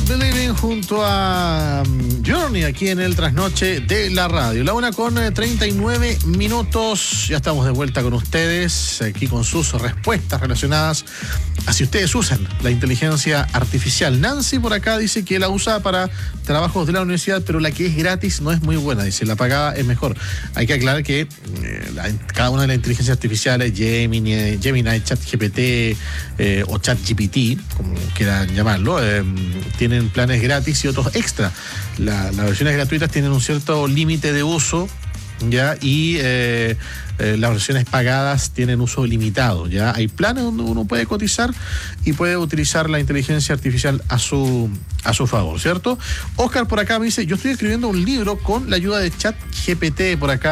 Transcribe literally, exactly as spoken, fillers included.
Believing junto a Journey aquí en el Trasnoche de la Radio. La una con treinta y nueve minutos. Ya estamos de vuelta con ustedes, aquí con sus respuestas relacionadas a si ustedes usan la inteligencia artificial. Nancy por acá dice que la usa para trabajos de la universidad, pero la que es gratis no es muy buena. Dice, la pagada es mejor. Hay que aclarar que eh, la, cada una de las inteligencias artificiales, Gemini, Gemini ChatGPT eh, o ChatGPT, como quieran llamarlo, eh, tienen planes gratis y otros extra. La, las versiones gratuitas tienen un cierto límite de uso, ya, y eh, eh, las versiones pagadas tienen uso limitado, ya. Hay planes donde uno puede cotizar y puede utilizar la inteligencia artificial a su a su favor, ¿cierto? Oscar por acá me dice, yo estoy escribiendo un libro con la ayuda de ChatGPT por acá.